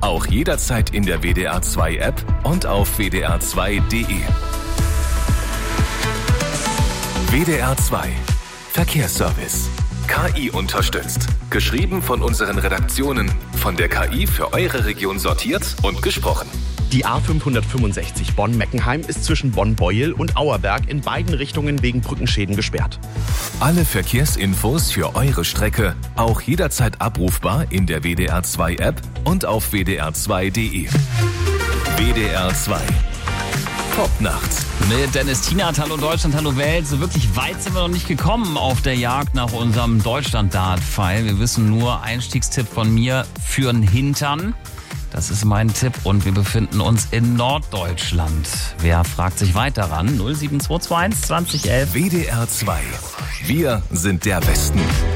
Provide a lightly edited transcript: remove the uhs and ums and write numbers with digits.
Auch jederzeit in der WDR 2 App und auf wdr2.de. WDR 2 Verkehrsservice. KI unterstützt. Geschrieben von unseren Redaktionen, von der KI für eure Region sortiert und gesprochen. Die A565 Bonn-Meckenheim ist zwischen Bonn-Beuel und Auerberg in beiden Richtungen wegen Brückenschäden gesperrt. Alle Verkehrsinfos für eure Strecke auch jederzeit abrufbar in der WDR 2 App und auf wdr2.de. WDR 2 Top nachts. Mit Dennis Tienert, hallo Deutschland, hallo Welt. So wirklich weit sind wir noch nicht gekommen auf der Jagd nach unserem Deutschland-Dart-Pfeil. Wir wissen nur, Einstiegstipp von mir, für'n Hintern. Das ist mein Tipp und wir befinden uns in Norddeutschland. Wer fragt sich weiter ran? 07221 2011. WDR 2. Wir sind der Westen.